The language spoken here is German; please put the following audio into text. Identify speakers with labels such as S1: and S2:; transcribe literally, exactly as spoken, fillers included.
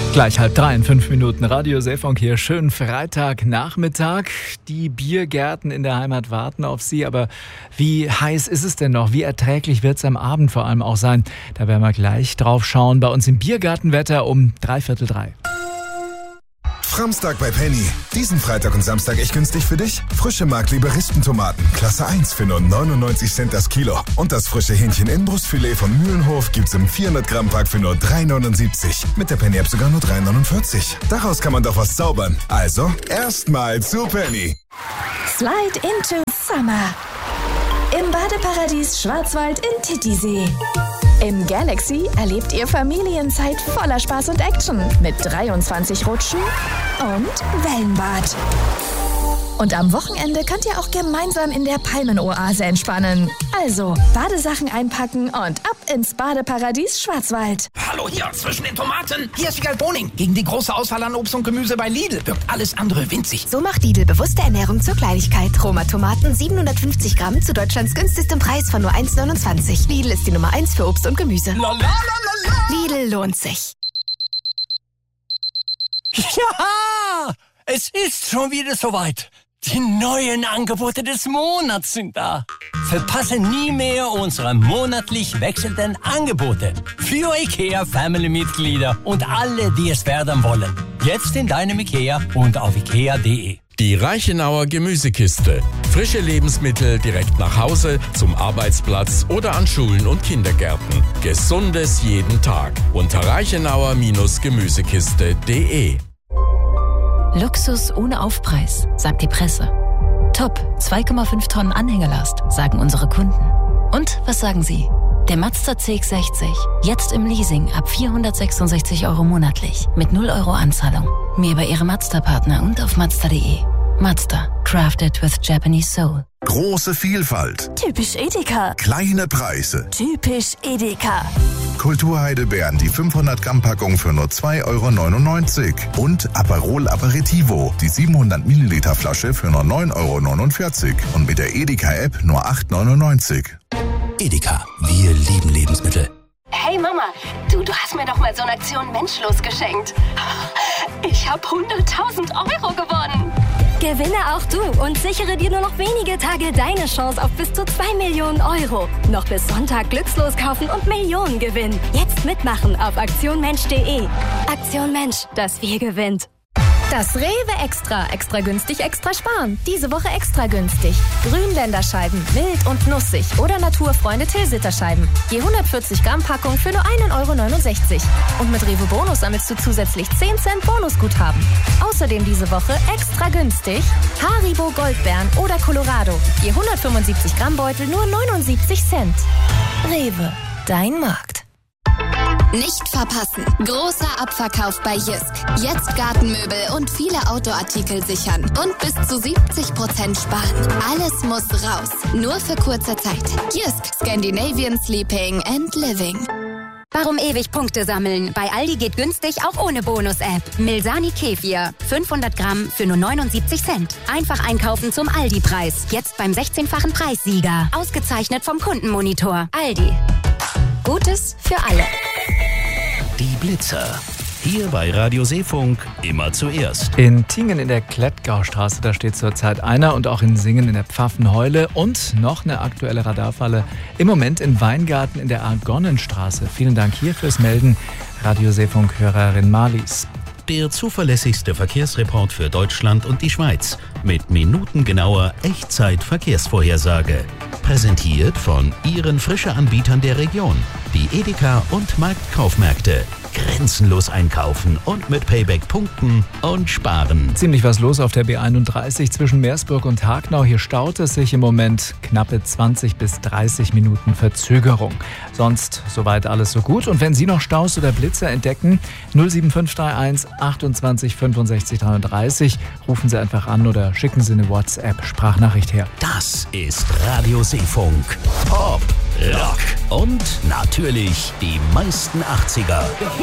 S1: Gleich halb drei in fünf Minuten. Radio Seefunk hier. Schönen Freitagnachmittag. Die Biergärten in der Heimat warten auf Sie. Aber wie heiß ist es denn noch? Wie erträglich wird es am Abend vor allem auch sein? Da werden wir gleich drauf schauen. Bei uns im Biergartenwetter um dreiviertel drei.
S2: Framstag bei Penny. Diesen Freitag und Samstag echt günstig für dich. Frische Mark-Liberistentomaten, Klasse eins für nur neunundneunzig Cent das Kilo. Und das frische Hähnchen-Inbrustfilet von Mühlenhof gibt's im vierhundert Gramm Pack für nur drei neunundsiebzig. Mit der Penny-App sogar nur drei neunundvierzig. Daraus kann man doch was zaubern. Also, erstmal zu Penny.
S3: Slide into Summer. Im Badeparadies Schwarzwald in Titisee. Im Galaxy erlebt ihr Familienzeit voller Spaß und Action mit dreiundzwanzig Rutschen und Wellenbad. Und am Wochenende könnt ihr auch gemeinsam in der Palmenoase entspannen. Also Badesachen einpacken und ab ins Badeparadies Schwarzwald.
S4: Hallo hier zwischen den Tomaten. Hier ist Wiegald Boning. Gegen die große Auswahl an Obst und Gemüse bei Lidl wirkt alles andere winzig.
S5: So macht Lidl bewusste Ernährung zur Kleinigkeit. Roma Tomaten siebenhundertfünfzig Gramm zu Deutschlands günstigstem Preis von nur eins neunundzwanzig. Lidl ist die Nummer eins für Obst und Gemüse. Lidl lohnt sich.
S6: Ja, es ist schon wieder soweit. Die neuen Angebote des Monats sind da. Verpasse nie mehr unsere monatlich wechselnden Angebote. Für IKEA-Family-Mitglieder und alle, die es werden wollen. Jetzt in deinem IKEA und auf ikea punkt de.
S7: Die Reichenauer Gemüsekiste. Frische Lebensmittel direkt nach Hause, zum Arbeitsplatz oder an Schulen und Kindergärten. Gesundes jeden Tag. Unter reichenauer Gemüsekiste punkt de.
S8: Luxus ohne Aufpreis, sagt die Presse. Top, zwei Komma fünf Tonnen Anhängelast, sagen unsere Kunden. Und was sagen Sie? Der Mazda C X sechzig, jetzt im Leasing ab vierhundertsechsundsechzig Euro monatlich, mit null Euro Anzahlung. Mehr bei Ihrem Mazda-Partner und auf mazda punkt de. Mazda, crafted with Japanese soul.
S9: Große Vielfalt.
S3: Typisch Edeka.
S9: Kleine Preise.
S3: Typisch Edeka.
S9: Kulturheidelbeeren, die fünfhundert Gramm Packung für nur zwei Euro neunundneunzig. Und Aperol Aperitivo, die siebenhundert Milliliter Flasche für nur neun Euro neunundvierzig. Und mit der Edeka-App nur acht neunundneunzig.
S4: Edeka, wir lieben Lebensmittel.
S10: Hey Mama, du, du hast mir doch mal so eine Aktion Menschlos geschenkt. Ich habe hunderttausend Euro gewonnen.
S11: Gewinne auch du und sichere dir nur noch wenige Tage deine Chance auf bis zu zwei Millionen Euro. Noch bis Sonntag glückslos kaufen und Millionen gewinnen. Jetzt mitmachen auf aktion mensch punkt de. Aktion Mensch, das Wir gewinnt.
S12: Das Rewe Extra. Extra günstig, extra sparen. Diese Woche extra günstig. Grünländerscheiben, mild und nussig. Oder Naturfreunde Tilsiterscheiben. Je hundertvierzig Gramm Packung für nur ein Euro neunundsechzig. Und mit Rewe Bonus sammelst du zusätzlich zehn Cent Bonusguthaben. Außerdem diese Woche extra günstig Haribo Goldbeeren oder Colorado. Je hundertfünfundsiebzig Gramm Beutel nur neunundsiebzig Cent. Rewe, dein Markt.
S13: Nicht verpassen. Großer Abverkauf bei Jysk. Jetzt Gartenmöbel und viele Outdoor-Artikel sichern. Und bis zu siebzig Prozent sparen. Alles muss raus. Nur für kurze Zeit. Jysk. Scandinavian Sleeping and Living.
S14: Warum ewig Punkte sammeln? Bei Aldi geht günstig auch ohne Bonus-App. Milsani Kefir. fünfhundert Gramm für nur neunundsiebzig Cent. Einfach einkaufen zum Aldi-Preis. Jetzt beim sechzehnfachen Preissieger. Ausgezeichnet vom Kundenmonitor. Aldi. Gutes für alle.
S15: Die Blitzer. Hier bei Radio Seefunk immer zuerst.
S1: In Tingen in der Klettgaustraße, da steht zurzeit einer, und auch in Singen in der Pfaffenheule und noch eine aktuelle Radarfalle im Moment in Weingarten in der Argonnenstraße. Vielen Dank hier fürs Melden, Radio Seefunk-Hörerin Marlies.
S15: Der zuverlässigste Verkehrsreport für Deutschland und die Schweiz mit minutengenauer Echtzeit-Verkehrsvorhersage. Präsentiert von Ihren Frische-Anbietern der Region, die Edeka und Marktkaufmärkte. Grenzenlos einkaufen und mit Payback punkten und sparen.
S1: Ziemlich was los auf der B einunddreißig zwischen Meersburg und Hagnau. Hier staut es sich im Moment knappe zwanzig bis dreißig Minuten Verzögerung. Sonst soweit alles so gut. Und wenn Sie noch Staus oder Blitzer entdecken, null sieben fünf drei eins achtundzwanzig fünfundsechzig dreiunddreißig, rufen Sie einfach an oder schicken Sie eine WhatsApp-Sprachnachricht her.
S15: Das ist Radio Seefunk. Pop, Rock und natürlich die meisten achtziger.